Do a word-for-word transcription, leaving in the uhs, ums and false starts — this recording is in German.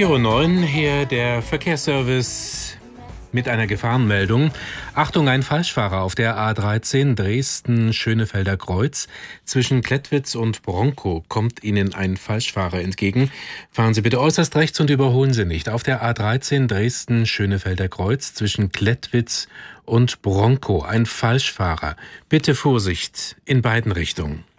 vier Uhr neun, hier der Verkehrsservice mit einer Gefahrenmeldung. Achtung, ein Falschfahrer auf der A dreizehn Dresden-Schönefelder Kreuz. Zwischen Klettwitz und Bronkow kommt Ihnen ein Falschfahrer entgegen. Fahren Sie bitte äußerst rechts und überholen Sie nicht. Auf der A dreizehn Dresden-Schönefelder Kreuz zwischen Klettwitz und Bronkow ein Falschfahrer. Bitte Vorsicht in beiden Richtungen.